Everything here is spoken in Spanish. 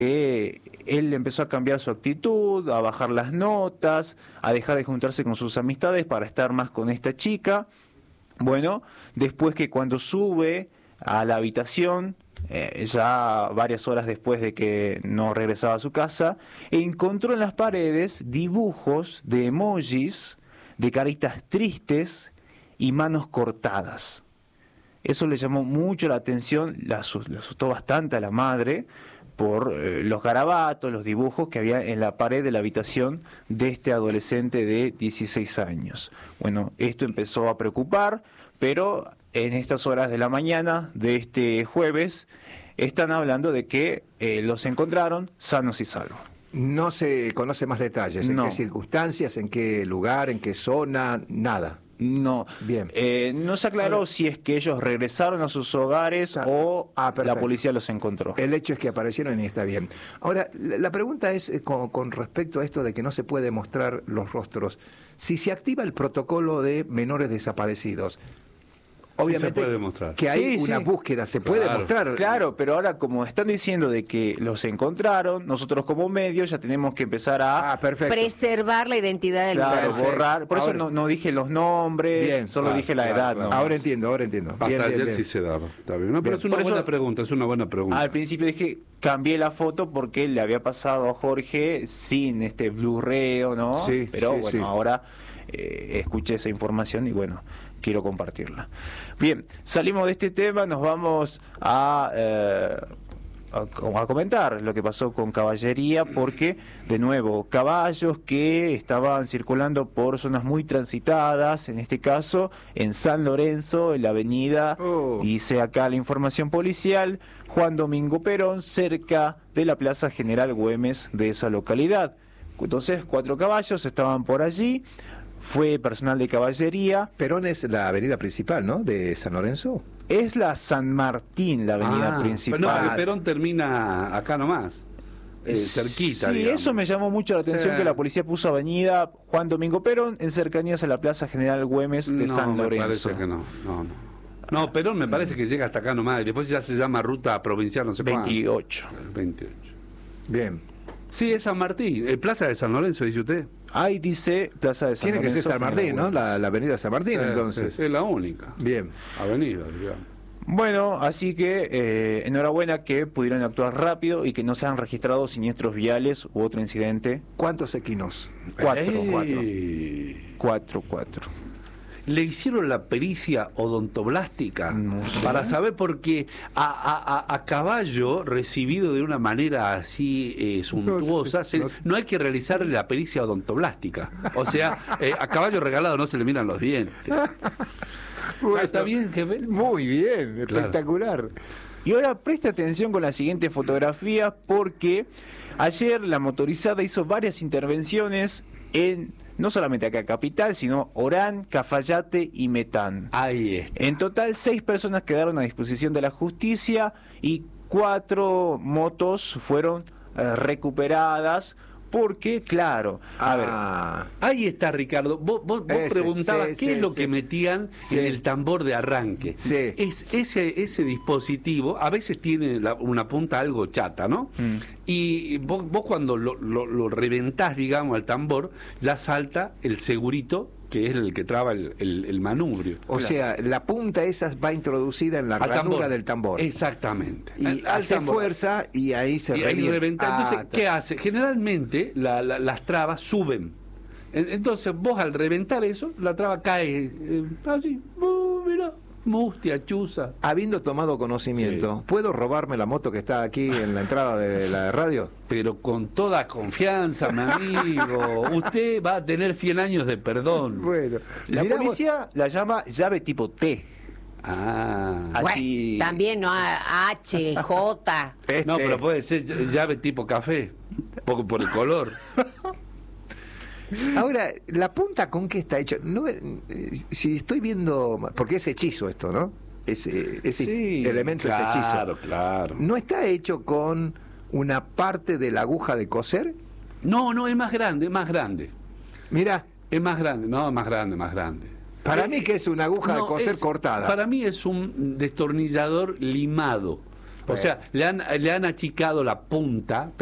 que él empezó a cambiar su actitud, a bajar las notas, a dejar de juntarse con sus amistades para estar más con esta chica. Bueno, después que cuando sube a la habitación, ya varias horas después de que no regresaba a su casa, encontró en las paredes dibujos de emojis, de caritas tristes y manos cortadas. Eso le llamó mucho la atención, le asustó bastante a la madre por los garabatos, los dibujos que había en la pared de la habitación de este adolescente de 16 años. Bueno, esto empezó a preocupar, pero en estas horas de la mañana de este jueves están hablando de que los encontraron sanos y salvos. No se conoce más detalles, en qué circunstancias, en qué lugar, en qué zona, nada. No, bien. No se aclaró si es que ellos regresaron a sus hogares o la policía los encontró. El hecho es que aparecieron y está bien. Ahora, la pregunta es con respecto a esto de que no se puede mostrar los rostros. Si se activa el protocolo de menores desaparecidos, obviamente sí se puede demostrar. Que hay una búsqueda, se puede mostrar. Claro, pero ahora como están diciendo de que los encontraron, nosotros como medios ya tenemos que empezar a preservar la identidad del menor. Borrar. Por eso no dije los nombres, solo dije la edad. No. Ahora entiendo. Hasta ayer sí se daba. Está bien. No, pero es una buena pregunta, Al principio dije, cambié la foto porque le había pasado a Jorge sin este blurreo, ¿no? Sí, pero ahora escuché esa información y bueno, quiero compartirla. Bien, salimos de este tema, nos vamos a comentar lo que pasó con Caballería, porque de nuevo, caballos que estaban circulando por zonas muy transitadas, en este caso en San Lorenzo, en la avenida, dice acá la información policial, Juan Domingo Perón, cerca de la Plaza General Güemes de esa localidad. Entonces 4 caballos estaban por allí. Fue personal de Caballería. Perón es la avenida principal, ¿no?, de San Lorenzo. Es la San Martín, la avenida principal. Pero no, Perón termina acá nomás, cerquita. Sí, digamos. Eso me llamó mucho la atención, que la policía puso avenida Juan Domingo Perón en cercanías a la Plaza General Güemes de San Lorenzo. Me parece que no, Perón me parece que llega hasta acá nomás, y después ya se llama ruta provincial, no sé 28. 28. Bien. Sí, es San Martín, Plaza de San Lorenzo, dice usted. Ahí dice Plaza de San Lorenzo. Tiene que ser San Martín, ¿no? La avenida San Martín, entonces. Es la única. Bien. Avenida, digamos. Bueno, así que enhorabuena que pudieron actuar rápido y que no se han registrado siniestros viales u otro incidente. ¿Cuántos equinos? 4. Le hicieron la pericia odontoblástica para saber, porque a caballo recibido de una manera así suntuosa, no hay que realizar la pericia odontoblástica. O sea, a caballo regalado no se le miran los dientes. Bueno, ¿está bien, jefe? Muy bien, espectacular. Y ahora presta atención con la siguiente fotografía, porque ayer la motorizada hizo varias intervenciones en, no solamente acá Capital, sino Orán, Cafayate y Metán. Ahí está. En total 6 personas quedaron a disposición de la justicia y 4 motos fueron recuperadas. Porque, claro, a ver. Ahí está, Ricardo. Vos preguntabas qué es lo que metían en el tambor de arranque. Sí. Es ese dispositivo, a veces tiene una punta algo chata, ¿no? Y vos cuando lo reventás, digamos, al tambor, ya salta el segurito, que es el que traba el manubrio. O sea, la punta esa va introducida en la ranura del tambor. Exactamente. Y hace fuerza y ahí se revienta. Entonces, ¿qué hace? Generalmente las trabas suben. Entonces, vos al reventar eso, la traba cae así, mira, mustia, chuza. Habiendo tomado conocimiento, ¿puedo robarme la moto que está aquí en la entrada de la radio? Pero con toda confianza, mi amigo. Usted va a tener 100 años de perdón. Bueno, la policía la llama llave tipo T. Así. Bueno, también no H, J. No, pero puede ser llave tipo café, por el color. Ahora, ¿la punta con qué está hecha? No, si estoy viendo, porque es hechizo esto, ¿no? Ese elemento es hechizo. Claro. ¿No está hecho con una parte de la aguja de coser? No, es más grande, Mira. Es más grande, más grande. Para mí que es una aguja de coser cortada. Para mí es un destornillador limado. O sea, le han achicado la punta,